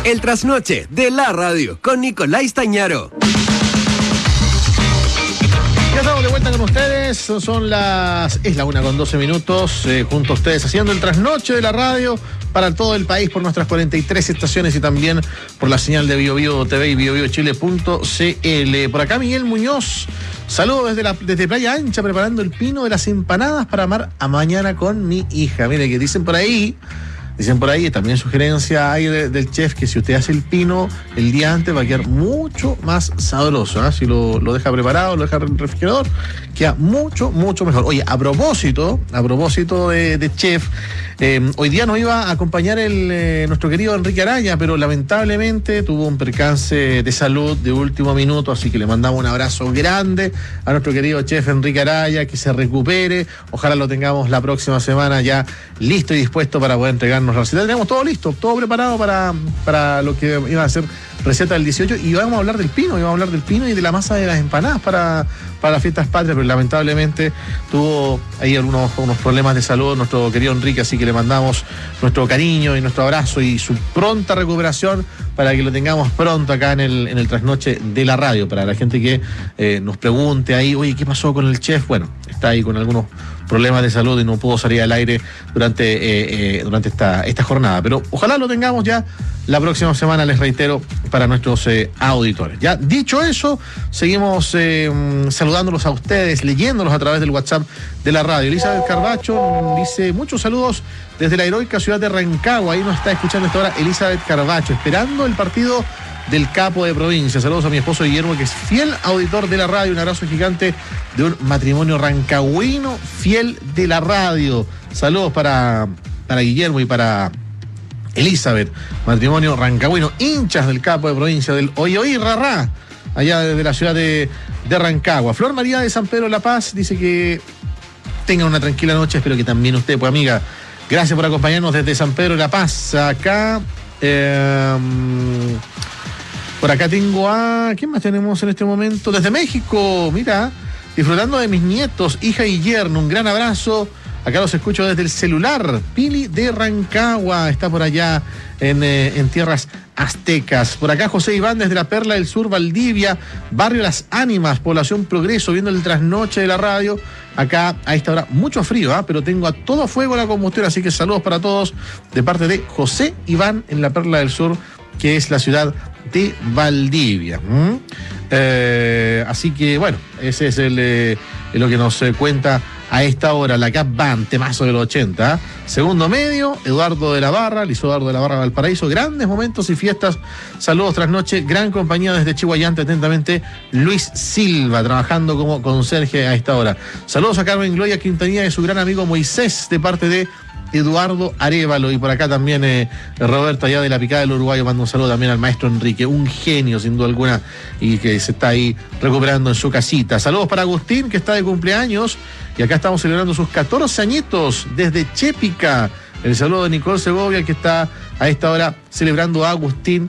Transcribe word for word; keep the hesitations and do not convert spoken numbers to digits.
El trasnoche de la radio con Nicolás Stañaro. Ya estamos de vuelta con ustedes, son las, es la una con doce minutos, eh, junto a ustedes haciendo el trasnoche de la radio para todo el país por nuestras cuarenta y tres estaciones y también por la señal de Bio Bio T V y bio bio chile punto c l. Por acá Miguel Muñoz, saludos desde, la, desde Playa Ancha, preparando el pino de las empanadas para amar a mañana con mi hija. Mire que dicen por ahí... Dicen por ahí, también sugerencia hay de, del chef, que si usted hace el pino el día antes va a quedar mucho más sabroso, ¿eh? Si lo, lo deja preparado, lo deja en el refrigerador, queda mucho, mucho mejor. Oye, a propósito, a propósito de, de chef, eh, hoy día nos iba a acompañar el, eh, nuestro querido Enrique Araya, pero lamentablemente tuvo un percance de salud de último minuto, así que le mandamos un abrazo grande a nuestro querido chef Enrique Araya, que se recupere, ojalá lo tengamos la próxima semana ya listo y dispuesto para poder entregarnos la receta. Tenemos todo listo, todo preparado para, para lo que iba a ser receta del dieciocho, y vamos a hablar del pino, íbamos a hablar del pino y de la masa de las empanadas para, para las fiestas patrias, pero lamentablemente tuvo ahí algunos unos problemas de salud nuestro querido Enrique, así que le mandamos nuestro cariño y nuestro abrazo y su pronta recuperación para que lo tengamos pronto acá en el, en el trasnoche de la radio, para la gente que eh, nos pregunte ahí, oye, ¿qué pasó con el chef? Bueno, está ahí con algunos problemas de salud y no pudo salir al aire durante, eh, eh, durante esta, esta jornada, pero ojalá lo tengamos ya la próxima semana, les reitero, para nuestros eh, auditores. Ya dicho eso, seguimos eh, saludándolos a ustedes, leyéndolos a través del WhatsApp de la radio. Elizabeth Carbacho dice, muchos saludos desde la heroica ciudad de Rancagua, ahí nos está escuchando esta hora Elizabeth Carbacho, esperando el partido del capo de provincia. Saludos a mi esposo Guillermo, que es fiel auditor de la radio. Un abrazo gigante de un matrimonio rancagüino fiel de la radio. Saludos para, para Guillermo y para Elizabeth, matrimonio rancagüino, hinchas del capo de provincia, del Oye Oye Rarrá, allá desde la ciudad de, de Rancagua. Flor María de San Pedro La Paz dice que tengan una tranquila noche, espero que también usted, pues amiga. Gracias por acompañarnos desde San Pedro La Paz. Acá eh, por acá tengo a... ¿quién más tenemos en este momento? Desde México, mira, disfrutando de mis nietos, hija y yerno. Un gran abrazo. Acá los escucho desde el celular. Pili de Rancagua está por allá en, eh, en tierras aztecas. Por acá José Iván desde la Perla del Sur, Valdivia, barrio Las Ánimas, población Progreso, viendo el trasnoche de la radio. Acá a esta hora mucho frío, ¿eh? Pero tengo a todo fuego la combustión, así que saludos para todos de parte de José Iván en la Perla del Sur, que es la ciudad de Valdivia. ¿Mm? Eh, así que bueno, ese es el, eh, lo que nos eh, cuenta a esta hora la Cap Band, temazo del ochenta. Segundo medio, Eduardo de la Barra, Liz Eduardo de la Barra Valparaíso. Grandes momentos y fiestas. Saludos trasnoche, gran compañía desde Chihuayante. Atentamente, Luis Silva, trabajando como conserje a esta hora. Saludos a Carmen Gloria Quintanilla y su gran amigo Moisés, de parte de Eduardo Arévalo. Y por acá también eh, Roberto, allá de la Picada del Uruguayo, manda un saludo también al maestro Enrique, un genio sin duda alguna, y que se está ahí recuperando en su casita. Saludos para Agustín, que está de cumpleaños, y acá estamos celebrando sus catorce añitos desde Chépica. El saludo de Nicole Segovia, que está a esta hora celebrando a Agustín